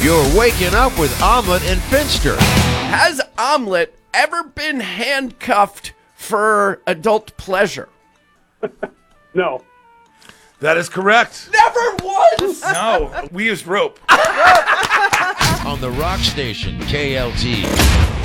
You're waking up with Omelet and Finster. Has Omelet ever been handcuffed for adult pleasure? No. That is correct. Never once! No, we used rope. On the Rock Station, KLT.